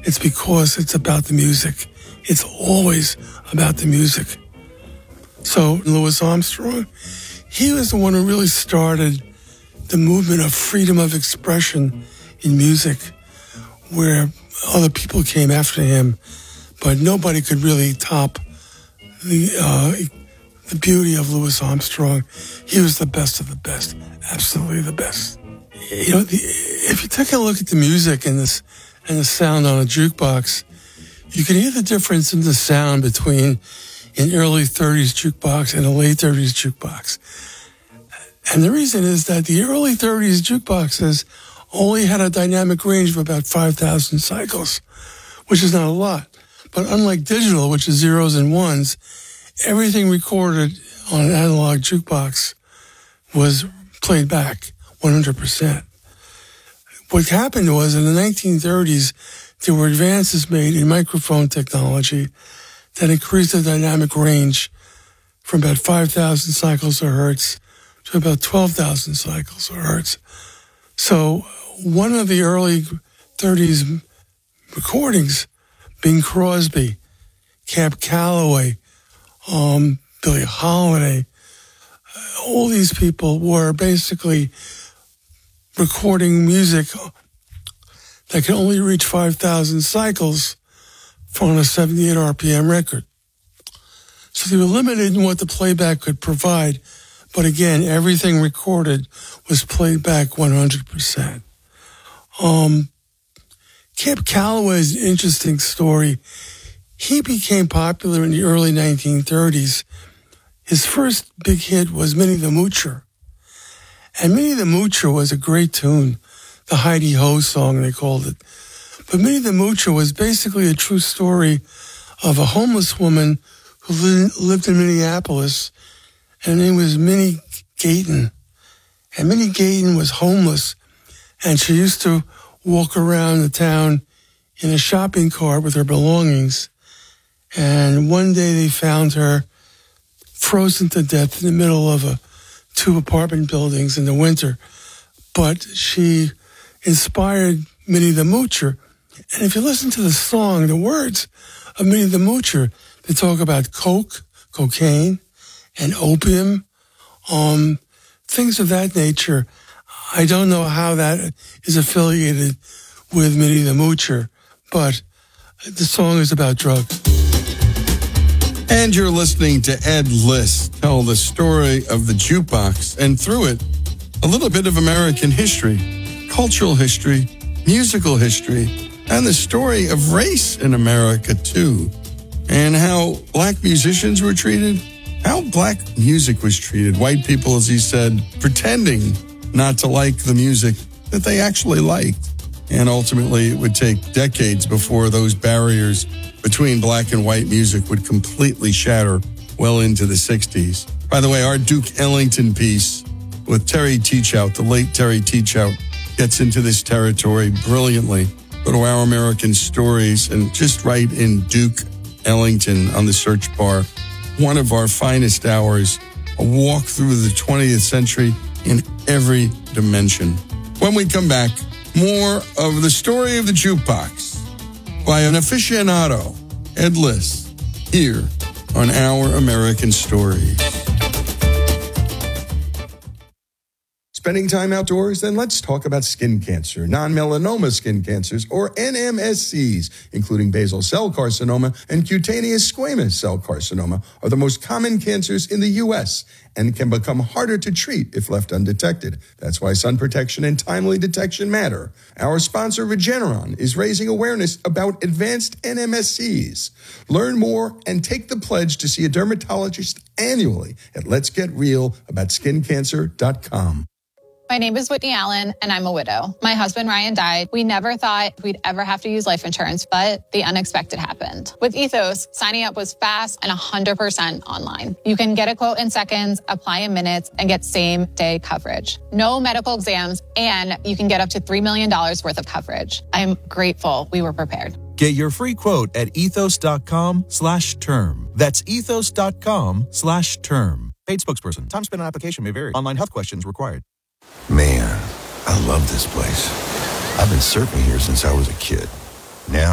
it's because it's about the music. It's always about the music. So Louis Armstrong, he was the one who really started the movement of freedom of expression in music, where other people came after him, but nobody could really top the beauty of Louis Armstrong. He was the best of the best, absolutely the best. You know, if you take a look at the music and the sound on a jukebox, you can hear the difference in the sound between an early 30s jukebox and a late 30s jukebox. And the reason is that the early 30s jukeboxes only had a dynamic range of about 5,000 cycles, which is not a lot. But unlike digital, which is zeros and ones, everything recorded on an analog jukebox was played back 100%. What happened was in the 1930s, there were advances made in microphone technology that increased the dynamic range from about 5,000 cycles a hertz to about 12,000 cycles a hertz. So one of the early 30s recordings, Bing Crosby, Cab Calloway, Billie Holiday, all these people were basically recording music that could only reach 5,000 cycles on a 78 RPM record. So they were limited in what the playback could provide. But again, everything recorded was played back 100%. Cab Calloway is an interesting story. He became popular in the early 1930s. His first big hit was Minnie the Moocher. And Minnie the Moocher was a great tune, the Heidi Ho song, they called it. But Minnie the Moocher was basically a true story of a homeless woman who lived in Minneapolis, and her name was Minnie Gayton. And Minnie Gayton was homeless, and she used to walk around the town in a shopping cart with her belongings. And one day they found her frozen to death in the middle of two apartment buildings in the winter. But she inspired Minnie the Moocher. And if you listen to the song, the words of Minnie the Moocher, they talk about coke, cocaine, and opium, things of that nature. I don't know how that is affiliated with Minnie the Moocher, but the song is about drugs. And you're listening to Ed List tell the story of the jukebox, and through it, a little bit of American history, cultural history, musical history, and the story of race in America, too, and how black musicians were treated, how black music was treated. White people, as he said, pretending not to like the music that they actually liked. And ultimately, it would take decades before those barriers between black and white music would completely shatter well into the 60s. By the way, our Duke Ellington piece with Terry Teachout, the late Terry Teachout, gets into this territory brilliantly. Go to Our American Stories and just write in Duke Ellington on the search bar. One of our finest hours, a walk through the 20th century in every dimension. When we come back, more of the story of the jukebox by an aficionado, Ed List, here on Our American Stories. Spending time outdoors? Then let's talk about skin cancer. Non-melanoma skin cancers, or NMSCs, including basal cell carcinoma and cutaneous squamous cell carcinoma, are the most common cancers in the U.S. and can become harder to treat if left undetected. That's why sun protection and timely detection matter. Our sponsor, Regeneron, is raising awareness about advanced NMSCs. Learn more and take the pledge to see a dermatologist annually at letsgetrealaboutSkinCancer.com. My name is Whitney Allen, and I'm a widow. My husband, Ryan, died. We never thought we'd ever have to use life insurance, but the unexpected happened. With Ethos, signing up was fast and 100% online. You can get a quote in seconds, apply in minutes, and get same-day coverage. No medical exams, and you can get up to $3 million worth of coverage. I'm grateful we were prepared. Get your free quote at ethos.com/term. That's ethos.com/term. Paid spokesperson. Time spent on application may vary. Online health questions required. Man, I love this place. I've been surfing here since I was a kid. Now